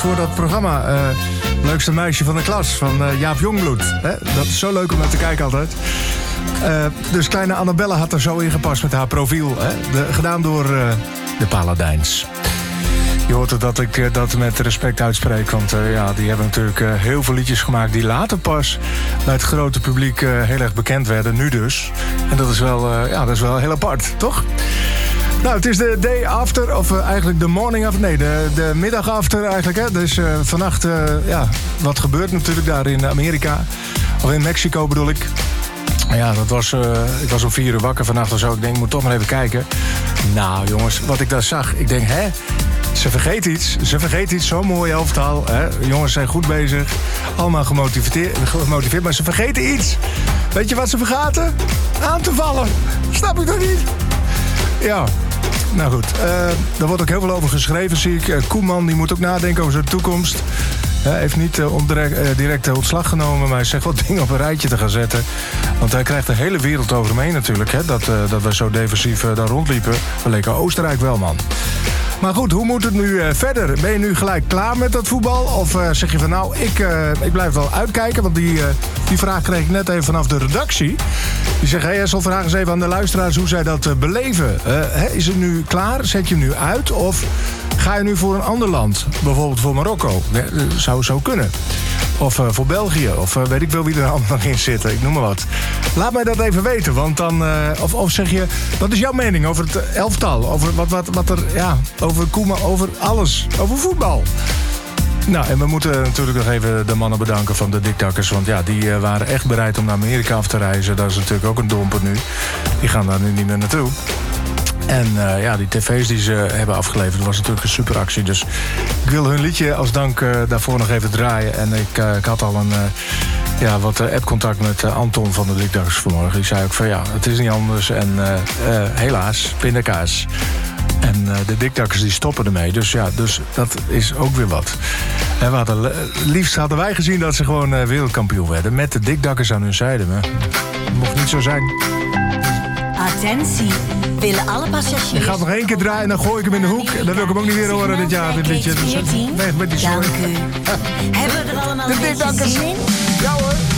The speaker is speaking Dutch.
voor dat programma. Leukste meisje van de klas van Jaap Jongbloed. Hè? Dat is zo leuk om naar te kijken altijd. Dus kleine Annabelle had er zo ingepast met haar profiel. Hè? Gedaan door de Paladijns. Je hoort dat ik dat met respect uitspreek. Want die hebben natuurlijk heel veel liedjes gemaakt die later pas bij het grote publiek heel erg bekend werden. Nu dus. En dat is wel heel apart, toch? Nou, het is de day after, of eigenlijk de morning after. Nee, de middag after eigenlijk. Hè. Dus vannacht, wat gebeurt natuurlijk daar in Amerika. Of in Mexico bedoel ik. Ja, ik was om 4 uur wakker vannacht of zo. Ik denk, ik moet toch maar even kijken. Nou jongens, wat ik daar zag. Ik denk, Ze vergeet iets, zo'n mooi elftal. Hè? Jongens zijn goed bezig. Allemaal gemotiveerd, maar ze vergeten iets. Weet je wat ze vergaten? Aan te vallen. Snap ik toch niet? Ja, nou goed. Daar wordt ook heel veel over geschreven, zie ik. Koeman die moet ook nadenken over zijn toekomst. Hij heeft niet direct ontslag genomen, maar hij zegt wat dingen op een rijtje te gaan zetten. Want hij krijgt de hele wereld over hem heen natuurlijk. Hè? Dat we zo defensief daar rondliepen. We leken Oostenrijk wel, man. Maar goed, hoe moet het nu verder? Ben je nu gelijk klaar met dat voetbal? Of zeg je van nou, ik blijf wel uitkijken. Want die vraag kreeg ik net even vanaf de redactie. Die zegt, Essel, vraag eens even aan de luisteraars hoe zij dat beleven. Is het nu klaar? Zet je hem nu uit? Of ga je nu voor een ander land? Bijvoorbeeld voor Marokko. Zou zo kunnen. Of voor België. Of weet ik wel wie er allemaal nog in zitten. Ik noem maar wat. Laat mij dat even weten. Want dan... Of zeg je... Wat is jouw mening over het elftal? Over wat er... Ja, over Koeman. Over alles. Over voetbal. Nou, en we moeten natuurlijk nog even de mannen bedanken van de diktakkers. Want ja, die waren echt bereid om naar Amerika af te reizen. Dat is natuurlijk ook een domper nu. Die gaan daar nu niet meer naartoe. En die tv's die ze hebben afgeleverd, was natuurlijk een superactie. Dus ik wil hun liedje als dank daarvoor nog even draaien. En ik had al wat appcontact met Anton van de Dikdakkers vanmorgen. Die zei ook van het is niet anders. En helaas, pindakaas. En de Dikdakkers die stoppen ermee. Dus dat is ook weer wat. En liefst hadden wij gezien dat ze gewoon wereldkampioen werden. Met de Dikdakkers aan hun zijde. Maar dat mocht niet zo zijn. Attentie, willen alle passagiers... Ik ga het nog 1 keer draaien en dan gooi ik hem in de hoek. En dan wil ik hem ook niet weer horen dit jaar, dit liedje. Dus weg met die zooi. Dank u. Hebben we er allemaal de Dikdakkers. Ja hoor.